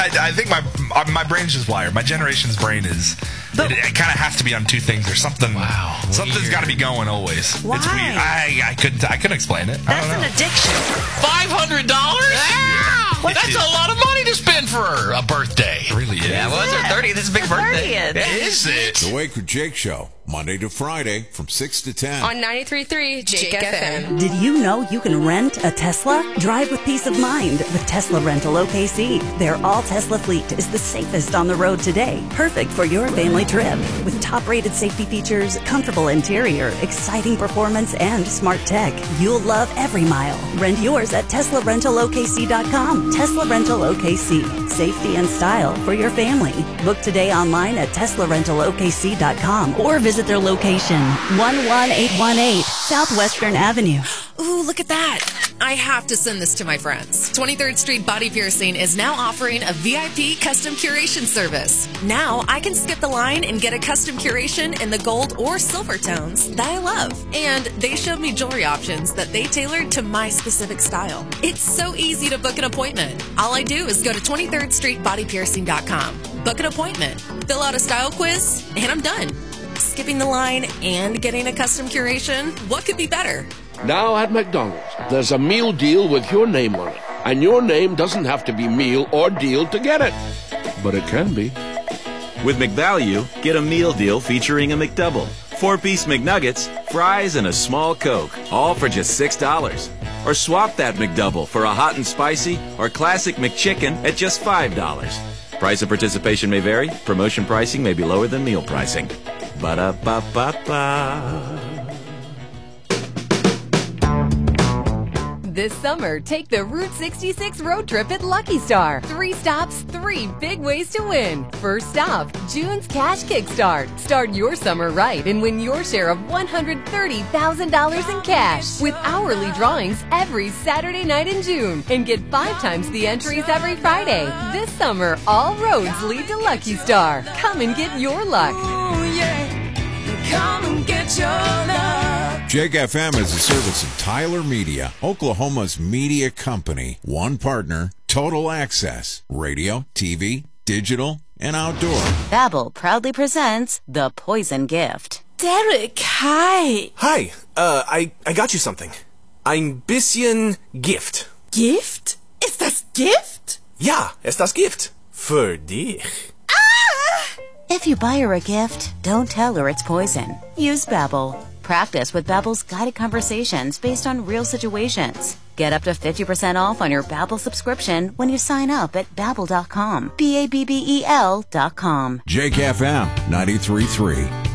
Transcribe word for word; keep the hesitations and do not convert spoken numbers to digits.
I, I think my my brain's just wired. My generation's brain is. The, it, it kind of has to be on two things or something. Wow. Something's got to be going always. Why? It's weird. I, I couldn't I couldn't explain it. That's an addiction. five hundred dollars? What? That's a lot of money to spend for a birthday. It really is. Yeah, well, it's her thirtieth. It's a big birthday. thirtieth. Is it? The Wake with Jake Show, Monday to Friday from six to ten. On ninety-three point three Jake F M. Did you know you can rent a Tesla? Drive with peace of mind with Tesla Rental O K C. Their all Tesla fleet is the safest on the road today. Perfect for your family trip. With top-rated safety features, comfortable interior, exciting performance, and smart tech. You'll love every mile. Rent yours at Tesla Rental O K C dot com. Tesla Rental O K C. Safety and style for your family. Book today online at Tesla Rental O K C dot com or visit their location, one one eight one eight Southwestern Avenue. Ooh, look at that. I have to send this to my friends. twenty-third Street Body Piercing is now offering a V I P custom curation service. Now I can skip the line and get a custom curation in the gold or silver tones that I love. And they showed me jewelry options that they tailored to my specific style. It's so easy to book an appointment. All I do is go to twenty-third street body piercing dot com, book an appointment, fill out a style quiz, and I'm done. Skipping the line and getting a custom curation, what could be better? Now at McDonald's, there's a meal deal with your name on it. And your name doesn't have to be meal or deal to get it. But it can be. With McValue, get a meal deal featuring a McDouble, four-piece McNuggets, fries, and a small Coke, all for just six dollars. Or swap that McDouble for a hot and spicy or classic McChicken at just five dollars. Price of participation may vary. Promotion pricing may be lower than meal pricing. Ba-da-ba-ba-ba. This summer, take the Route sixty-six road trip at Lucky Star. Three stops, three big ways to win. First stop, June's Cash Kickstart. Start your summer right and win your share of one hundred thirty thousand dollars in cash with hourly drawings every Saturday night in June. And get five times the entries every Friday. This summer, all roads lead to Lucky Star. Come and get your luck. Ooh, yeah. Come and get your luck. Jake F M is a service of Tyler Media, Oklahoma's media company. One partner, total access, radio, T V, digital, and outdoor. Babbel proudly presents The Poison Gift. Derek, hi. Hi, uh, I, I got you something. Ein bisschen Gift. Gift? Ist das Gift? Ja, ist das Gift. Für dich. If you buy her a gift, don't tell her it's poison. Use Babbel. Practice with Babbel's guided conversations based on real situations. Get up to fifty percent off on your Babbel subscription when you sign up at babbel dot com. B A B B E L dot com. Jake F M ninety-three point three.